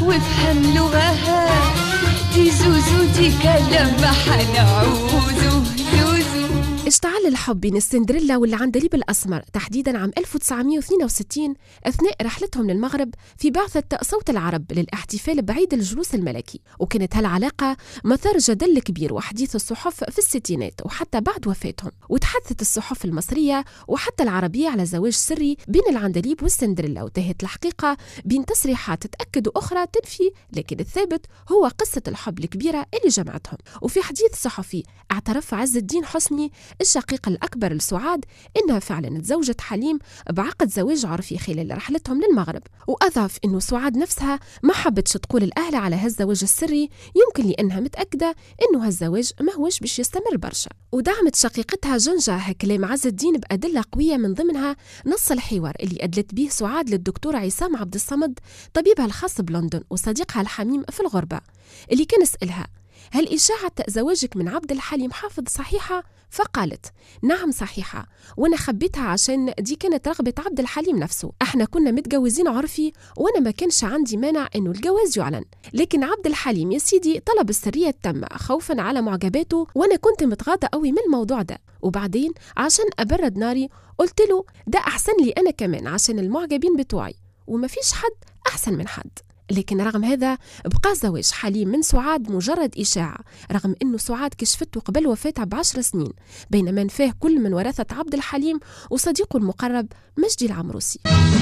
وافهم لغها، دي زوزو دي كلام ما حنعوزو زوزو. اشتعل الحب بين السندريلا والعندليب الأسمر تحديدا عام 1962 أثناء رحلتهم للمغرب في بعثة صوت العرب للاحتفال بعيد الجلوس الملكي، وكانت هالعلاقة مثار جدل كبير وحديث الصحف في الستينات وحتى بعد وفاتهم. وتحدثت الصحف المصرية وحتى العربية على زواج سري بين العندليب والسندريلا، وتهت الحقيقة بين تصريحات تأكد وأخرى تنفي، لكن الثابت هو قصة الحب الكبيرة اللي جمعتهم. وفي حديث صحفي اعترف عز الدين حسني الشقيق الأكبر لسعاد إنها فعلا تزوجت حليم بعقد زواج عرفي خلال رحلتهم للمغرب، وأضاف إنه سعاد نفسها ما حبتش تقول الأهل على هالزواج السري، يمكن لأنها متأكدة إنه هالزواج ما هوش باش يستمر برشا. ودعمت شقيقتها جنجة كلام عز الدين بأدلة قوية، من ضمنها نص الحوار اللي أدلت به سعاد للدكتور عصام عبد الصمد طبيبها الخاص بلندن وصديقها الحميم في الغربة، اللي كان سألها: هل إشاعة زواجك من عبد الحليم حافظ صحيحة؟ فقالت: نعم صحيحة، وانا خبيتها عشان دي كانت رغبة عبد الحليم نفسه. احنا كنا متجوزين عرفي وانا ما كانش عندي مانع انه الجواز يعلن، لكن عبد الحليم يا سيدي طلب السرية التامة خوفا على معجباته، وانا كنت متغاضى قوي من الموضوع ده، وبعدين عشان ابرد ناري قلت له ده احسن لي انا كمان عشان المعجبين بتوعي، وما فيش حد احسن من حد. لكن رغم هذا بقى زواج حليم من سعاد مجرد إشاعة، رغم أنه سعاد كشفته قبل وفاتها ب10 سنين، بينما نفاه كل من ورثة عبد الحليم وصديقه المقرب مجدي العمروسي.